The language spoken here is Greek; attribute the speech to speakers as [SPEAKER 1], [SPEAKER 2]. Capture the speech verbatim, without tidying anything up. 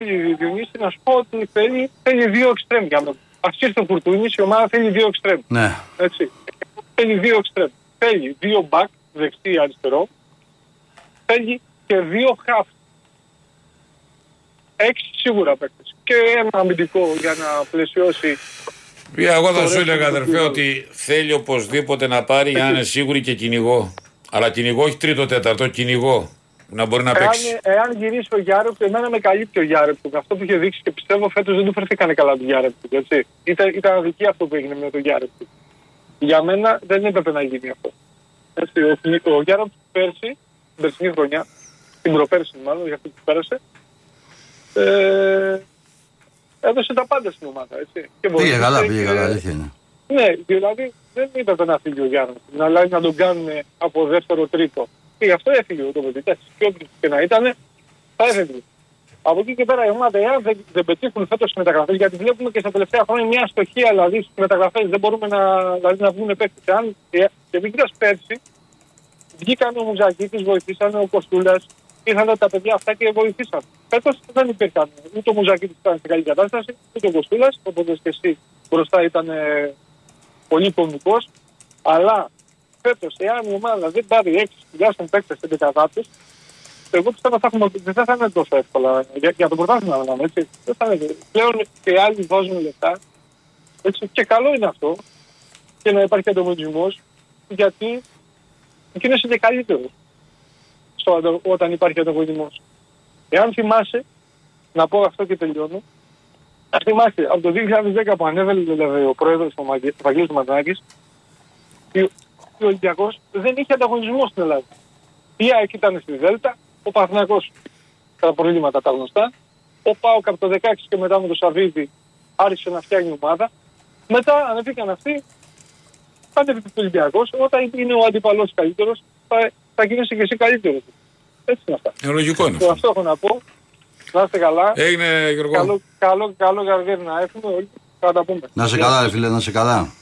[SPEAKER 1] Διονύση, να σου πω ότι θέλει, θέλει δύο εξτρέμ για μένα. Ας ήρθε ο Κουρτούνης, η ομάδα θέλει δύο εξτρέμ.
[SPEAKER 2] Ναι.
[SPEAKER 1] Έτσι. Θέλει δύο εξτρέμ. Θέλει δύο μπακ, δεξί αριστερό. Θέλει και δύο χαφ. Έξι σίγουρα παίκτες. Και ένα αμυντικό για να πλαισιώσει.
[SPEAKER 3] Εγώ θα σου έλεγα, αδερφέ, ότι θέλει οπωσδήποτε να πάρει, αν είναι σίγουρη, και κυνηγό. Αλλά κυνηγό, όχι τρίτο, τέταρτο, κυνηγό. Να μπορεί να παίξει.
[SPEAKER 1] Εάν, εάν γυρίσει ο Γιάρεπτ, εμένα με καλύπτει ο Γιάρεπτ. Αυτό που είχε δείξει και πιστεύω φέτος δεν του φερθήκανε καλά του Γιάρεπτ. Ήταν, ήταν αδικία αυτό που έγινε με τον Γιάρεπτ. Για μένα δεν έπρεπε να γίνει αυτό. Έτσι, ο ο Γιάρεπτ πέρσι, την περσινή χρονιά, την προπέρσι μάλλον, για αυτή που πέρασε, ε, έδωσε τα πάντα στην ομάδα. Έτσι. Και
[SPEAKER 2] πήγε καλά, πήγε καλά, αλήθεια είναι.
[SPEAKER 1] Ναι, δηλαδή δεν έπρεπε να φύγει ο Γιάρεπτ. Να, να τον κάνουν από δεύτερο, τρίτο. Και γι' αυτό έφυγε το παιδί. Και όποιος και να ήταν, θα έφυγε. Από εκεί και πέρα η ομάδα, εάν δεν, δεν πετύχουν φέτος τις μεταγραφές, γιατί βλέπουμε και στα τελευταία χρόνια μια αστοχία δηλαδή στις μεταγραφές, δεν μπορούμε να, δηλαδή, να βγουν παίκτες. Αν και μην κοιτάς πέρσι, βγήκαν ο Μουζακίτης, βοηθήσαν ο Κοστούλας, ήρθαν τα παιδιά αυτά και βοηθήσαν. Φέτος δεν υπήρχαν. Ούτε ο Μουζακίτης ήταν σε καλή κατάσταση, ούτε ο Κοστούλας, οπότε και εσύ μπροστά ήταν ε, πολύ κομβικός. Αλλά φέτος, εάν η ομάδα δεν πάρει έξι χιλιάδες παίκτες στην δεκαδάτης, εγώ πιστεύω ότι δεν θα είναι τόσο εύκολα για, για το πρωτάθλημα να λέμε, έτσι. Δεν θα είναι. Πλέον και άλλοι βάζουν λεφτά. Έτσι, και καλό είναι αυτό. Και να υπάρχει ανταγωνισμός, γιατί εκείνος είναι καλύτερος όταν υπάρχει ανταγωνισμός. Εάν θυμάσαι, να πω αυτό και τελειώνω, αν θυμάσαι, από το δύο χιλιάδες δέκα που ανέβαινε δηλαδή, ο πρόεδρος ο Βαγγέλης Μαντράκης, ο Ολυμπιακός δεν είχε ανταγωνισμό στην Ελλάδα. Η ΑΕΚ ήταν στη Δέλτα, ο Παναθηναϊκός τα προβλήματα τα γνωστά, ο ΠΑΟΚ από το δεκαέξι και μετά με τον Σαββίδη άρχισε να φτιάχνει ομάδα. Μετά ανεβήκαν αυτοί, ανέβηκε ο Ολυμπιακός, όταν είναι ο αντιπαλός καλύτερος, θα, θα γίνεσαι και εσύ καλύτερος. Έτσι είναι αυτά.
[SPEAKER 3] Ε, λογικό είναι.
[SPEAKER 1] Αυτό έχω να πω. Να είστε καλά.
[SPEAKER 3] Έγινε, Γιώργο.
[SPEAKER 1] Καλό, καλό, καλό γαργέρι να έχουμε όλοι. Θα τα πούμε.
[SPEAKER 2] Να είσαι καλά, ρε φίλε, να είσαι καλά.